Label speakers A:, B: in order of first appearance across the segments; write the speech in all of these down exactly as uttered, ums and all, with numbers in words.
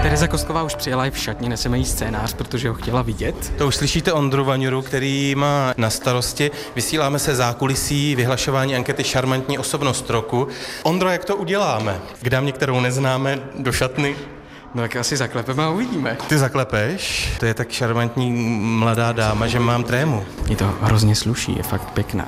A: Tereza Kostková už přijela i v šatně, neseme jí scénář, protože ho chtěla vidět.
B: To už slyšíte Ondru Vaňuru, který má na starosti. Vysíláme se zákulisí vyhlašování ankety Šarmantní osobnost roku. Ondro, jak to uděláme? K dámě, kterou neznáme, do šatny?
A: No tak asi zaklepeme a uvidíme.
B: Ty zaklepeš? To je tak šarmantní mladá dáma, že mám trému.
A: Je to hrozně sluší, je fakt pěkná.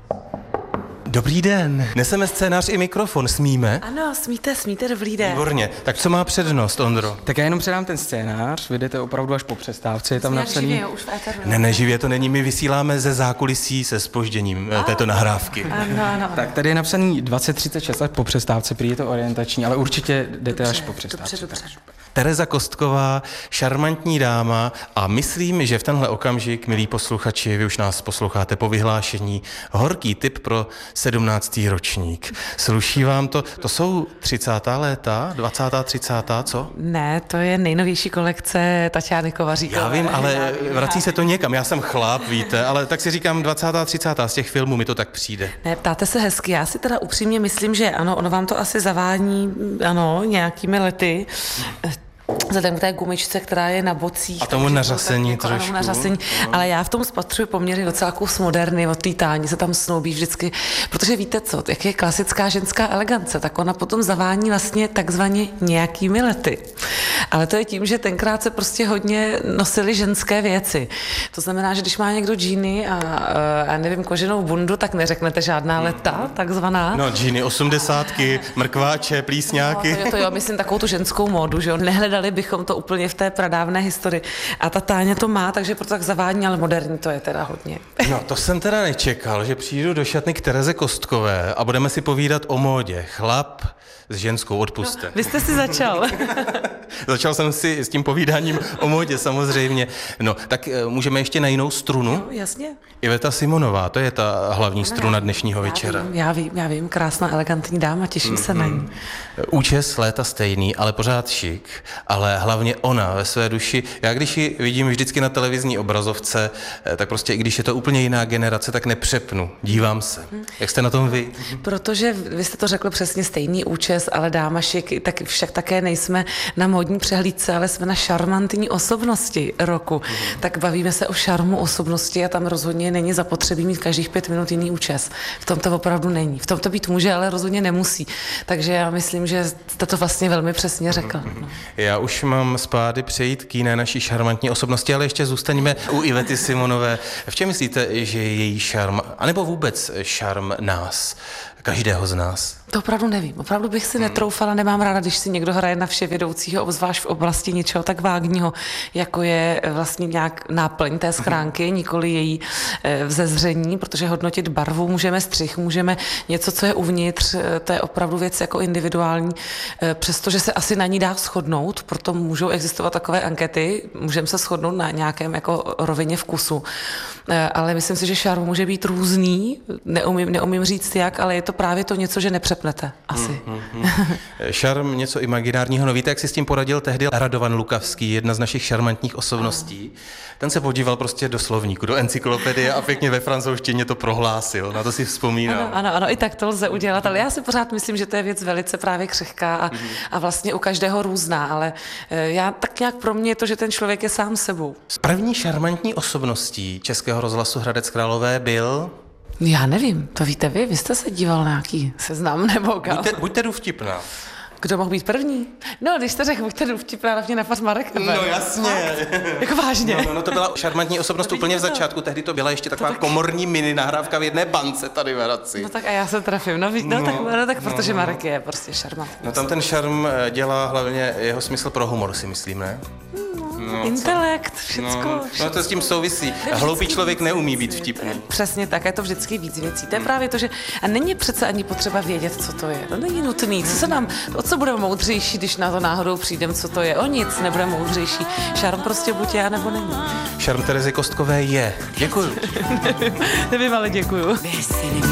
B: Dobrý den. Neseme scénář i mikrofon, smíme?
C: Ano, smíte, smíte, dobrý den.
B: Výborně. Tak co má přednost, Ondro?
A: Tak já jenom předám ten scénář, vy jdete opravdu až po přestávce, je tam napsaný...
C: Živě, už v éteru.
B: Ne, ne, živě to není, my vysíláme ze zákulisí se zpožděním ah. této nahrávky.
C: Ano, ano.
A: Tak tady je napsaný dvacet třicet šest až po přestávce, prý je to orientační, ale určitě jdete
C: Dobře,
A: až po přestávce.
C: Dobře, dobře.
B: Tereza Kostková, šarmantní dáma a myslím, že v tenhle okamžik, milí posluchači, vy už nás posloucháte po vyhlášení, horký tip pro sedmnáctý ročník. Sluší vám to? To jsou třicátá léta, dvacátá, třicátá, co?
C: Ne, to je nejnovější kolekce Taťány Kovaříkové.
B: Já vím, ale vrací se to někam. Já jsem chlap, víte, ale tak si říkám dvacátá, třicátá z těch filmů mi to tak přijde.
C: Ne, ptáte se hezky. Já si teda upřímně myslím, že ano, ono vám to asi zavání, ano, nějakými lety. Vzhledem k té gumičce, která je na bocích.
B: A tomu nařasení
C: jako,
B: trošku.
C: Ano, nařasení, ale já v tom spatřuji poměrně docela kus moderny, od té tání se tam snoubí vždycky, protože víte co, jak je klasická ženská elegance, tak ona potom zavání vlastně takzvaně nějakými lety. Ale to je tím, že tenkrát se prostě hodně nosily ženské věci. To znamená, že když má někdo džíny a, a nevím, koženou bundu, tak neřeknete žádná leta, takzvaná.
B: No, džíny osmdesátky, mrkváče, plísňáky.
C: No, to, je to jo, myslím takovou tu ženskou módu, že jo, nehledali bychom to úplně v té pradávné historii. A ta Táňa to má, takže proto tak zavání, ale moderní to je teda hodně.
B: No, to jsem teda nečekal, že přijdu do šatny k Tereze Kostkové a budeme si povídat o módě. Chlap s ženskou, odpuste.
C: No, vy jste si začal.
B: Začal jsem si s tím povídáním o módě, samozřejmě. No, tak můžeme ještě na jinou strunu?
C: No, jasně.
B: Iveta Simonová, to je ta hlavní no, struna dnešního
C: já
B: večera.
C: Vím, já vím, já vím, krásná, elegantní dáma, těším mm-hmm. se na ní.
B: Účes léta stejný, ale pořád šik, ale hlavně ona ve své duši. Já když ji vidím vždycky na televizní obrazovce, tak prostě i když je to úplně jiná generace, tak nepřepnu, dívám se. Mm. Jak jste na tom vy?
C: Protože vy jste to řekl přesně stejný účes, ale dáma šik, tak však také nejsme na módní přehlídce, ale jsme na šarmantní osobnosti roku. Mm. Tak bavíme se o šarmu osobnosti a tam rozhodně není zapotřebí mít každých pět minut jiný účes. V tom to opravdu není. V tom to být může, ale rozhodně nemusí. Takže já myslím, že jste to vlastně velmi přesně řekl. No.
B: Já už mám spády přejít k jiné naší šarmantní osobnosti, ale ještě zůstaňme u Ivety Simonové. V čem myslíte, že je její šarm, anebo vůbec šarm nás, každého z nás?
C: To opravdu nevím. Opravdu bych si netroufala, nemám ráda, když si někdo hraje na vševědoucího, obzvlášť v oblasti něčeho tak vágního, jako je vlastně nějak náplň té schránky, nikoli její vzezření, protože hodnotit barvu můžeme, střih můžeme, něco, co je uvnitř, to je opravdu věc jako individuální, přestože se asi na ní dá shodnout, proto můžou existovat takové ankety, můžeme se shodnout na nějakém jako rovině vkusu, ale myslím si, že šarm může být různý, neumím, neumím říct jak, ale je to právě to něco, že nepřepnete, asi. Mm, mm, mm.
B: Šarm, něco imaginárního. No víte, jak si s tím poradil tehdy Radovan Lukavský, jedna z našich šarmantních osobností. Ten se podíval prostě do slovníku, do encyklopedie a pěkně ve francouzštině to prohlásil. Na to si vzpomínám.
C: Ano, ano, ano, i tak to lze udělat, ale já si pořád myslím, že to je věc velice právě křehká a, mm. a vlastně u každého různá, ale já tak nějak pro mě je to, že ten člověk je sám sebou.
B: První šarmantní osobností Českého rozhlasu Hradec Králové byl...
C: Já nevím, to víte vy, vy jste se díval na nějaký seznam nebo kam?
B: Buďte, buďte důvtipná.
C: Kdo mohl být první? No, když jste řekl, buďte důvtipná, na mě napadl Marek Eber.
B: No jasně.
C: Jako vážně.
B: No, no, no, to byla šarmantní osobnost
C: to
B: úplně v začátku, tehdy to byla ještě taková
C: tak... komorní
B: mini nahrávka v jedné bance tady v Hradci.
C: No tak a já se trefím, no, no, no tak, no, tak protože no, Marek je prostě šarmantní.
B: No tam ten šarm dělá hlavně jeho smysl pro humor, si myslím, ne?
C: No, intelekt, všecko,
B: no,
C: všecko.
B: No to s tím souvisí. Hloupý člověk neumí být vtipný.
C: Přesně tak, je to vždycky víc věcí. To je právě to, že a není přece ani potřeba vědět, co to je. To není nutný. Co se nám, o co budeme moudřejší, když na to náhodou přijdem, co to je? O nic nebude moudřejší. Šarm prostě buď já, nebo není.
B: Šarm Terezy Kostkové je. Děkuju.
C: nevím, nevím, ale děkuju.